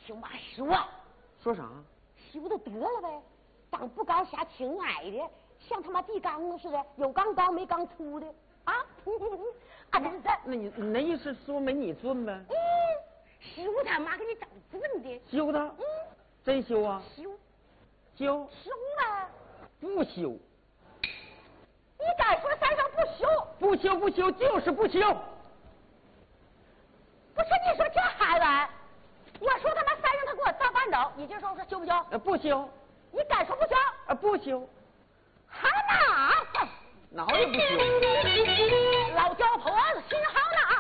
听妈说。 说啥？ 修的得了呗，当不高下挺矮的，像他妈地缸似的，有缸高没缸粗的啊！俺儿子， 那你那意思说没你准呗？ 修他妈给你整准的。 修他？真修啊？ 修修呗？ 不修。 你敢说山上不修？ 不修就是不修。 不是你说这孩子，我说他妈山上他给我咋办着？你就说修不修？ 不修。 你敢说不修？ 不修。 还哪？ 哪也不修。 老焦婆子心好